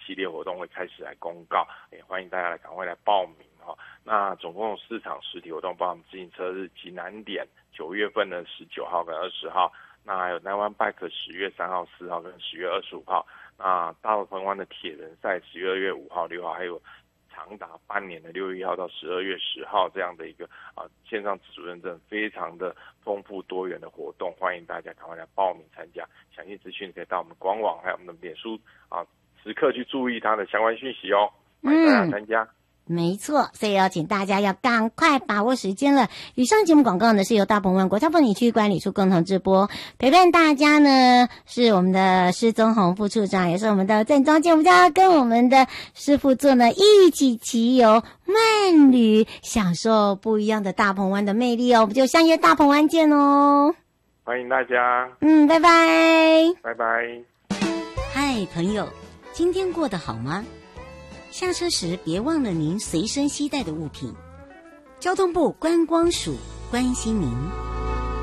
系列活动会开始来公告，也欢迎大家赶快来报名哈。那总共有4场实体活动，包括我们自行车日极难点9月份的19号跟20号，那还有南湾 Bike 10月3号、4号跟10月25号，那大鹏湾的铁人赛12月5号、6号，还有长达半年的6月1号到12月10号这样的一个线上自主认证，非常的丰富多元的活动，欢迎大家赶快来报名参加。详细资讯可以到我们官网还有我们的脸书时刻去注意它的相关讯息哦，欢迎大家参加。 没错，所以要请大家要赶快把握时间了。以上节目广告呢是由大鹏湾国家风景区管理处共同直播，陪伴大家呢是我们的施宗宏副处长，也是我们的郑庄健，我们家跟我们的师傅做呢一起骑游慢旅，享受不一样的大鹏湾的魅力哦。我们就相约大鹏湾见哦， 欢迎大家。 拜拜， 拜拜。 嗨，朋友，今天过得好吗？下车时别忘了您随身携带的物品。交通部观光署关心您。